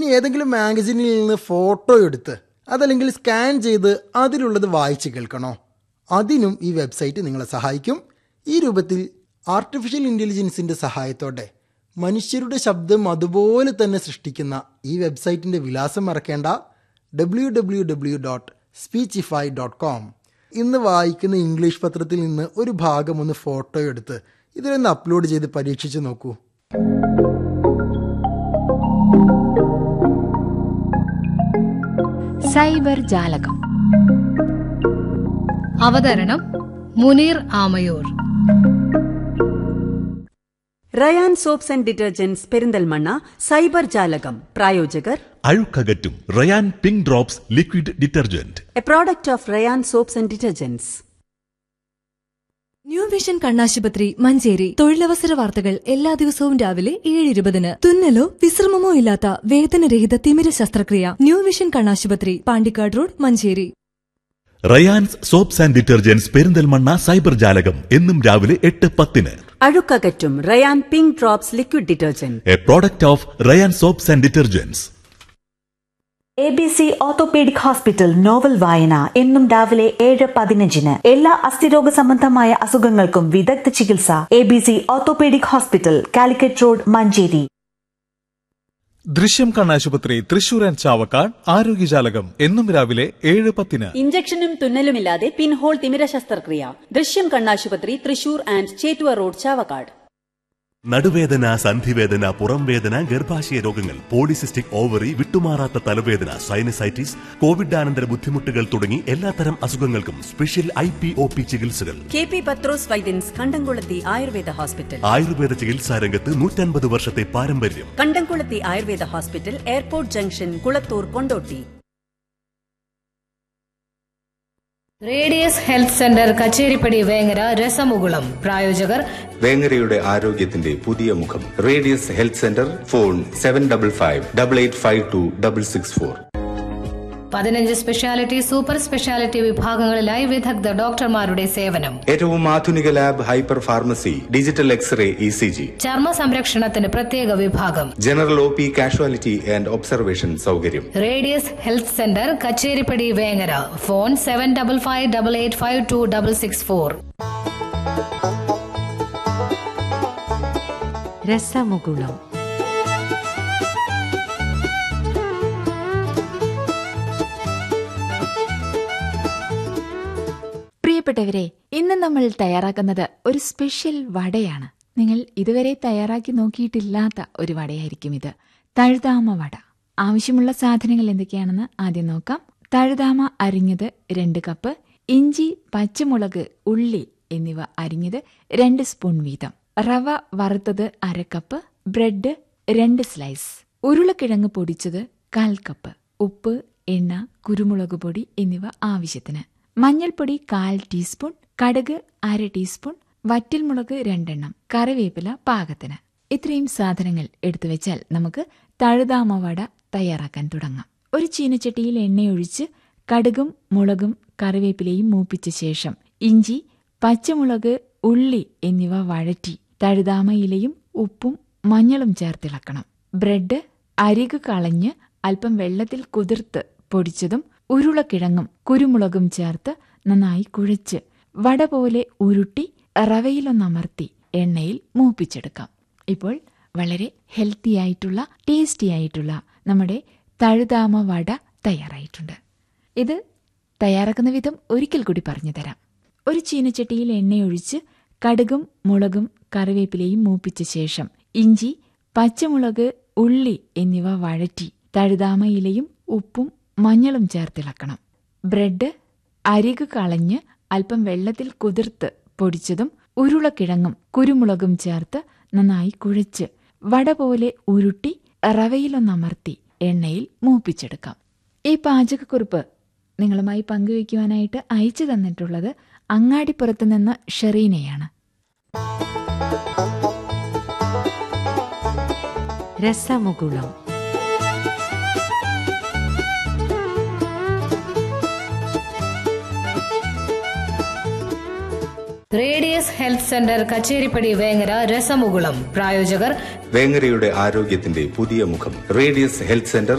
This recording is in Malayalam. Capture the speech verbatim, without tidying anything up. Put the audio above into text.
ഏതെങ്കിലും മാഗസിനിൽ നിന്ന് ഫോട്ടോ എടുത്ത് അതല്ലെങ്കിൽ സ്കാൻ ചെയ്ത് അതിലുള്ളത് വായിച്ച് കേൾക്കണോ? അതിനും ഈ വെബ്സൈറ്റ് നിങ്ങളെ സഹായിക്കും. ഈ രൂപത്തിൽ ആർട്ടിഫിഷ്യൽ ഇൻ്റലിജൻസിൻ്റെ സഹായത്തോടെ മനുഷ്യരുടെ ശബ്ദം അതുപോലെ തന്നെ സൃഷ്ടിക്കുന്ന ഈ വെബ്സൈറ്റിൻ്റെ വിലാസം മറക്കേണ്ട, W W W dot Speechify dot com. ഇന്ന് വായിക്കുന്ന ഇംഗ്ലീഷ് പത്രത്തിൽ നിന്ന് ഒരു ഭാഗം ഒന്ന് ഫോട്ടോ എടുത്ത് ഇതിലൊന്ന് അപ്ലോഡ് ചെയ്ത് പരീക്ഷിച്ച് നോക്കൂ. സൈബർ ജാലകം. അവതരണം Muneer Amayur. Ryan soaps and detergents Perinthalmanna cyber ജാലകം. പ്രായോജകർ അഴുക്കകറ്റും Ryan pink drops liquid detergent, A product of Ryan soaps and detergents. New vision കണ്ണാശുപത്രി മഞ്ചേരി. തൊഴിലവസര വാർത്തകൾ എല്ലാ ദിവസവും രാവിലെ ഏഴ് ഇരുപതിന്. തുന്നലോ വിശ്രമമോ ഇല്ലാത്ത വേദനരഹിത തിമിര ശസ്ത്രക്രിയ. ന്യൂ വിഷൻ കണ്ണാശുപത്രി, Pandikkad road, Manjeri. Rayan's soaps and detergents Perinthalmanna cyber ജാലകം എന്നും രാവിലെ എട്ട് പത്തിന്. അഴുക്കകറ്റും Ryan pink drops liquid detergent, A product of Ryan soaps and detergents. A B C orthopaedic hospital novel വായന എന്നും രാവിലെ ഏഴ് പതിനഞ്ചിന്. എല്ലാ അസ്ഥിരോഗ സംബന്ധമായ അസുഖങ്ങൾക്കും വിദഗ്ധ ചികിത്സ. A B C orthopaedic hospital, Calicut road, Manjeri. ദൃശ്യം കണ്ണാശുപത്രി തൃശൂർ ആൻഡ് ചാവക്കാട് ആരോഗ്യജാലകം എന്നും രാവിലെ ഏഴ് പത്തിന്. ഇഞ്ചക്ഷനും തുന്നലുമില്ലാതെ പിൻഹോൾ തിമിര ശസ്ത്രക്രിയ. ദൃശ്യം കണ്ണാശുപത്രി തൃശൂർ ആൻഡ് ചേറ്റുവ റോഡ്, ചാവക്കാട്. നടുവേദന, സന്ധിവേദന, പുറംവേദന, ഗർഭാശയ രോഗങ്ങൾ, പോളിസിസ്റ്റിക് ഓവറി, വിട്ടുമാറാത്ത തലവേദന, സൈനസൈറ്റിസ്, കോവിഡാനന്തര ബുദ്ധിമുട്ടുകൾ തുടങ്ങി എല്ലാത്തരം അസുഖങ്ങൾക്കും special I P O P ചികിത്സകൾ. കെ പി പത്രോസ് വൈദ്യൻസ് കണ്ടംകുളത്തി ആയുർവേദ ഹോസ്പിറ്റൽ. ആയുർവേദ ചികിത്സാ രംഗത്ത് നൂറ്റൻപത് വർഷത്തെ പാരമ്പര്യം. കണ്ടംകുളത്തി Ayurveda hospital, airport junction, Kulathur, Kondotty. Radius health centre Kacheripadi Vengara രസമുകുളം. പ്രായോജകർ വേങ്ങരയുടെ ആരോഗ്യത്തിന്റെ പുതിയ മുഖം radius health centre. Phone seven double five double eight five to double six four. പതിനഞ്ച് സ്പെഷ്യാലിറ്റി, സൂപ്പർ സ്പെഷ്യാലിറ്റി വിഭാഗങ്ങളിലായി വിദഗ്ധ ഡോക്ടർമാരുടെ സേവനം. ഏറ്റവും ആധുനിക lab, hyper pharmacy, digital x-ray, E C G, ചർമ്മ സംരക്ഷണത്തിന് പ്രത്യേക വിഭാഗം, general O P, casualty and observation സൗകര്യം. Radius health centre Kacheripadi Vengara. Phone seven double five double eight five to double six four. രസമുകുളം. പ്രിയപ്പെട്ടവരെ, ഇന്ന് നമ്മൾ തയ്യാറാക്കുന്നത് ഒരു സ്പെഷ്യൽ വടയാണ്. നിങ്ങൾ ഇതുവരെ തയ്യാറാക്കി നോക്കിയിട്ടില്ലാത്ത ഒരു വടയായിരിക്കും ഇത്. തഴുതാമ വട. ആവശ്യമുള്ള സാധനങ്ങൾ എന്തൊക്കെയാണെന്ന് ആദ്യം നോക്കാം. തഴുതാമ അരിഞ്ഞത് രണ്ട് കപ്പ്, ഇഞ്ചി, പച്ചമുളക്, ഉള്ളി എന്നിവ അരിഞ്ഞത് രണ്ട് സ്പൂൺ വീതം, റവ വറുത്തത് അര കപ്പ്, ബ്രെഡ് രണ്ട് സ്ലൈസ്, ഉരുളക്കിഴങ്ങ് പൊടിച്ചത് കാൽ കപ്പ്, ഉപ്പ്, എണ്ണ, കുരുമുളക് പൊടി എന്നിവ ആവശ്യത്തിന്, മഞ്ഞൾപ്പൊടി കാൽ ടീസ്പൂൺ, കടുക് അര ടീസ്പൂൺ, വറ്റൽമുളക് രണ്ടെണ്ണം, കറിവേപ്പില പാകത്തിന്. ഇത്രയും സാധനങ്ങൾ എടുത്തു വെച്ചാൽ നമുക്ക് തഴുതാമ വട തയ്യാറാക്കാൻ തുടങ്ങാം. ഒരു ചീനച്ചട്ടിയിൽ എണ്ണയൊഴിച്ച് കടുകും മുളകും കറിവേപ്പിലയും മൂപ്പിച്ച ശേഷം ഇഞ്ചി, പച്ചമുളക്, ഉള്ളി എന്നിവ വഴറ്റി തഴുതാമ ഇലയും ഉപ്പും മഞ്ഞളും ചേർത്തിളക്കണം. ബ്രെഡ് അരികു കളഞ്ഞ് അല്പം വെള്ളത്തിൽ കുതിർത്ത് പൊടിച്ചതും ഉരുളക്കിഴങ്ങും കുരുമുളകും ചേർത്ത് നന്നായി കുഴച്ച് വട പോലെ ഉരുട്ടി റവയിലൊന്നമർത്തി എണ്ണയിൽ മൂപ്പിച്ചെടുക്കാം. ഇപ്പോൾ വളരെ ഹെൽത്തി ആയിട്ടുള്ള ടേസ്റ്റി ആയിട്ടുള്ള നമ്മുടെ തഴുതാമ വട തയ്യാറായിട്ടുണ്ട്. ഇത് തയ്യാറാക്കുന്ന വിധം ഒരിക്കൽ കൂടി പറഞ്ഞു തരാം. ഒരു ചീനച്ചട്ടിയിൽ എണ്ണയൊഴിച്ച് കടുകും മുളകും കറിവേപ്പിലയും മൂപ്പിച്ച ശേഷം ഇഞ്ചി, പച്ചമുളക്, ഉള്ളി എന്നിവ വഴറ്റി തഴുതാമ ഇലയും ഉപ്പും മഞ്ഞളും ചേർത്തിളക്കണം. ബ്രെഡ് അരികു കളഞ്ഞ് അല്പം വെള്ളത്തിൽ കുതിർത്ത് പൊടിച്ചതും ഉരുളക്കിഴങ്ങും കുരുമുളകും ചേർത്ത് നന്നായി കുഴച്ച് വട പോലെ ഉരുട്ടി റവയിലൊന്നമർത്തി എണ്ണയിൽ മൂപ്പിച്ചെടുക്കാം. ഈ പാചകക്കുറിപ്പ് നിങ്ങളുമായി പങ്കുവയ്ക്കുവാനായിട്ട് അയച്ചു തന്നിട്ടുള്ളത് അങ്ങാടിപ്പുറത്ത് നിന്ന് ഷെറീനയാണ്. രസമുകുളം. Radius health centre Kacheripadi Vengara രസമുകുളം. പ്രായോജകർ വേങ്ങരയുടെ ആരോഗ്യത്തിന്റെ പുതിയ മുഖം റേഡിയസ് ഹെൽത്ത് സെന്റർ.